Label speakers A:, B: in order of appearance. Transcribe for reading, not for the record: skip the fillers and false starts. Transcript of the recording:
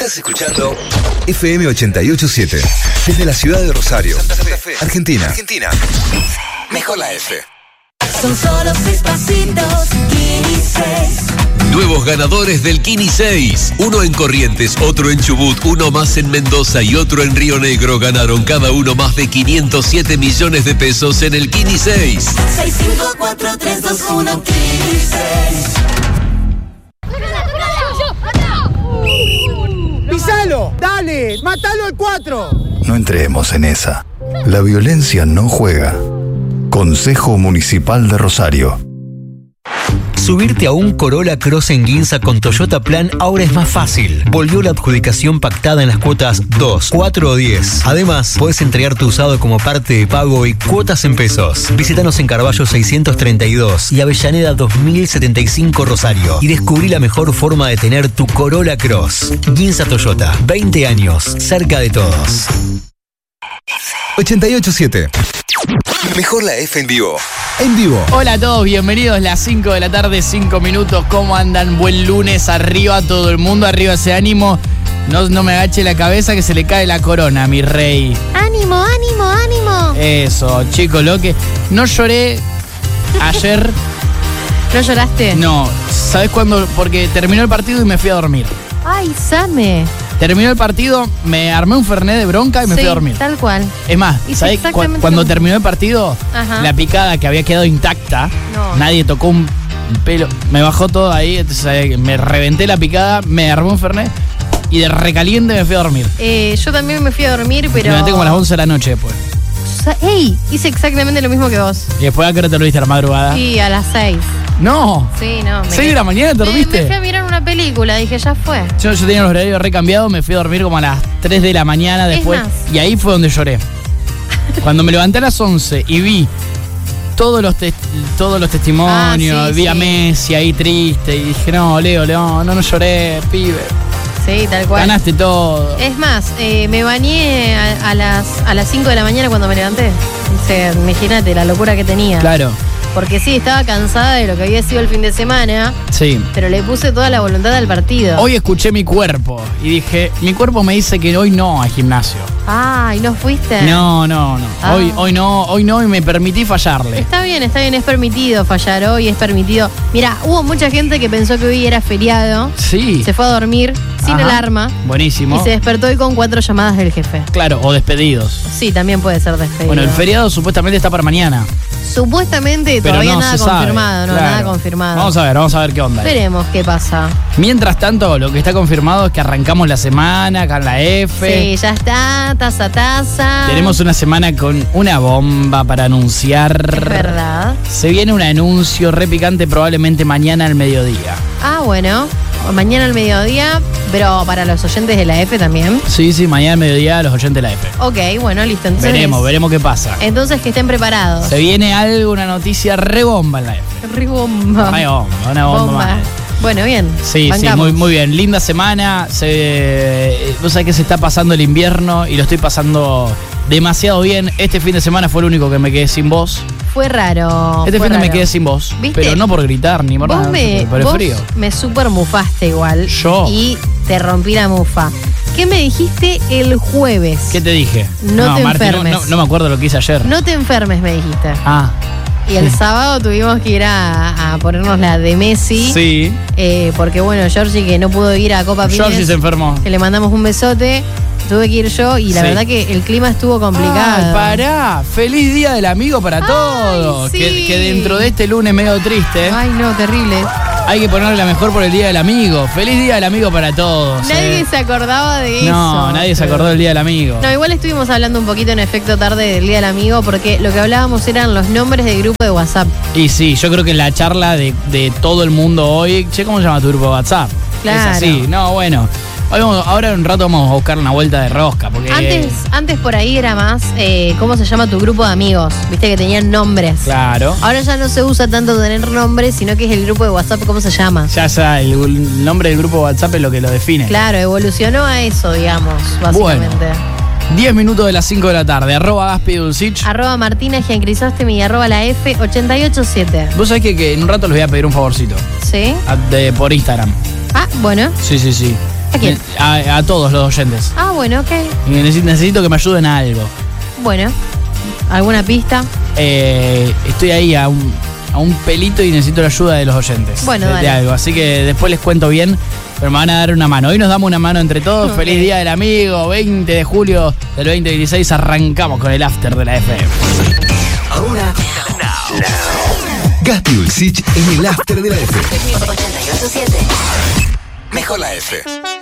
A: Estás escuchando FM 88.7 desde la ciudad de Rosario, Santa Fe, Argentina. Mejor la F.
B: Son solo 6 pasitos, Kini 6.
C: Nuevos ganadores del Kini 6. Uno en Corrientes, otro en Chubut, uno más en Mendoza y otro en Río Negro. Ganaron cada uno más de 507 millones de pesos en el Kini 6.
B: 6, 5, 4, 3, 2, 1, Kini 6.
D: ¡Pisalo! ¡Dale! ¡Mátalo al 4!
E: No entremos en esa. La violencia no juega. Consejo Municipal de Rosario.
F: Subirte a un Corolla Cross en Ginza con Toyota Plan ahora es más fácil. Volvió la adjudicación pactada en las cuotas 2, 4 o 10. Además, puedes entregar tu usado como parte de pago y cuotas en pesos. Visítanos en Carballo 632 y Avellaneda 2075 Rosario y descubrí la mejor forma de tener tu Corolla Cross. Ginza Toyota, 20 años, cerca de todos.
A: 88.7. Mejor la F en vivo.
D: En vivo.
G: Hola a todos, bienvenidos, las 5 de la tarde, 5 minutos. ¿Cómo andan? Buen lunes, arriba todo el mundo, arriba ese ánimo. No me agache la cabeza que se le cae la corona, mi rey.
H: ¡Ánimo, ánimo, ánimo!
G: Eso, chicos, lo que... No lloré ayer.
H: ¿No lloraste?
G: No, ¿sabes cuándo? Porque terminó el partido y me fui a dormir.
H: ¡Ay, Same!
G: Terminó el partido, me armé un fernet de bronca y me fui a dormir.
H: Tal cual.
G: Es más, ¿sabes? Cuando terminó el partido,
H: Ajá.
G: la picada que había quedado intacta, nadie tocó un pelo, me bajó todo ahí, entonces me reventé la picada, me armé un fernet y de recaliente me fui a dormir.
H: Yo también me fui a dormir, pero...
G: Me levanté como a las 11 de la noche después.
H: ¡Ey! Hice exactamente lo mismo que vos.
G: ¿Y después a qué hora te lo viste a la madrugada?
H: Sí, a las 6.
G: ¡No!
H: Sí, no.
G: ¿6 de la mañana te dormiste?
H: Me fui a mirar una película, dije, ya fue.
G: Yo tenía los horarios recambiados, me fui a dormir como a las 3 de la mañana después.
H: Es más.
G: Y ahí fue donde lloré. Cuando me levanté a las 11 y vi todos los testimonios,
H: sí,
G: vi a Messi ahí triste y dije, no, Leo, no lloré, pibe.
H: Sí, tal cual.
G: Ganaste todo.
H: Es más, me bañé a las 5 de la mañana cuando me levanté. O sea, imagínate la locura que tenía.
G: Claro.
H: Porque sí, estaba cansada de lo que había sido el fin de semana.
G: Sí.
H: Pero le puse toda la voluntad al partido.
G: Hoy escuché mi cuerpo y dije, mi cuerpo me dice que hoy no al gimnasio.
H: Ah, ¿y no fuiste?
G: No.
H: Ah.
G: Hoy no y me permití fallarle.
H: Está bien, es permitido fallar hoy, es permitido. Mira, hubo mucha gente que pensó que hoy era feriado.
G: Sí.
H: Se fue a dormir sin alarma.
G: Buenísimo.
H: Y se despertó hoy con 4 llamadas del jefe.
G: Claro, o despedidos.
H: Sí, también puede ser despedido.
G: Bueno, el feriado supuestamente está para mañana.
H: Supuestamente
G: Pero
H: todavía
G: no
H: nada
G: se
H: confirmado,
G: sabe.
H: nada confirmado.
G: Vamos a ver qué onda.
H: Veremos qué pasa.
G: Mientras tanto, lo que está confirmado es que arrancamos la semana acá en la F.
H: Sí, ya está, taza.
G: Tenemos una semana con una bomba para anunciar.
H: Es verdad.
G: Se viene un anuncio re picante probablemente mañana al mediodía.
H: Ah, bueno. Mañana al mediodía, pero para los oyentes de la F también.
G: Sí, mañana al mediodía los oyentes de la F.
H: Ok, bueno, listo. Entonces,
G: Veremos qué pasa.
H: Entonces que estén preparados.
G: Se viene una noticia re bomba en la F.
H: Ribomba.
G: Una bomba más.
H: Bueno, bien.
G: Sí,
H: bancamos.
G: muy bien. Linda semana. Vos sabés que se está pasando el invierno y lo estoy pasando demasiado bien. Este fin de semana fue el único que me quedé sin voz.
H: Fue raro.
G: Este
H: fue
G: fin de
H: raro.
G: me quedé sin voz.
H: ¿Viste?
G: Pero no por gritar ni por nada. Por el
H: vos
G: frío.
H: me super mufaste igual.
G: Yo.
H: Y te rompí la mufa. ¿Qué me dijiste el jueves?
G: ¿Qué te dije?
H: No te
G: Marti,
H: enfermes.
G: no me acuerdo lo que hice ayer.
H: No te enfermes, me dijiste.
G: Ah.
H: Y el sábado tuvimos que ir a ponernos la de Messi.
G: Sí.
H: Porque bueno, Georgie que no pudo ir a Copa Pines.
G: Georgie se enfermó.
H: Que le mandamos un besote. Tuve que ir yo y la verdad que el clima estuvo complicado.
G: Ay, pará. Feliz Día del Amigo para todos.
H: Sí.
G: Que dentro de este lunes medio triste.
H: Ay, no, terrible.
G: Hay que ponerle la mejor por el Día del Amigo. Feliz Día del Amigo para todos.
H: Nadie se acordaba de eso.
G: No, nadie se acordó del Día del Amigo.
H: No, igual estuvimos hablando un poquito en efecto tarde del Día del Amigo porque lo que hablábamos eran los nombres del grupo de WhatsApp.
G: Y sí, yo creo que la charla de todo el mundo hoy, che, ¿cómo se llama tu grupo de WhatsApp?
H: Claro.
G: Es así, no, bueno. Ahora en un rato vamos a buscar una vuelta de rosca. Porque
H: Antes por ahí era más, ¿cómo se llama tu grupo de amigos? Viste que tenían nombres.
G: Claro.
H: Ahora ya no se usa tanto tener nombres, sino que es el grupo de WhatsApp, ¿cómo se llama?
G: Ya el nombre del grupo de WhatsApp es lo que lo define.
H: Claro, evolucionó a eso, digamos, básicamente.
G: Bueno, 10 minutos de las 5 de la tarde. @Gaspi_Dulcich.
H: @Martina Giancrisóstemi y @la F887.
G: Vos sabés que en un rato les voy a pedir un favorcito.
H: ¿Sí?
G: Por Instagram.
H: Ah, bueno.
G: Sí.
H: ¿A quién?
G: A todos los oyentes.
H: Ah, bueno, ok.
G: Y necesito que me ayuden a algo.
H: Bueno, ¿alguna pista?
G: Estoy ahí a un pelito y necesito la ayuda de los oyentes.
H: Bueno,
G: de
H: dale.
G: algo. Así que después les cuento bien, pero me van a dar una mano. Hoy nos damos una mano entre todos.
H: Ok.
G: Feliz Día del Amigo, 20 de julio del 2016. Arrancamos con el after de la FM.
A: Ahora, Gasti Dulcich en el after de la F.
B: 88.7.
A: Mejor la F.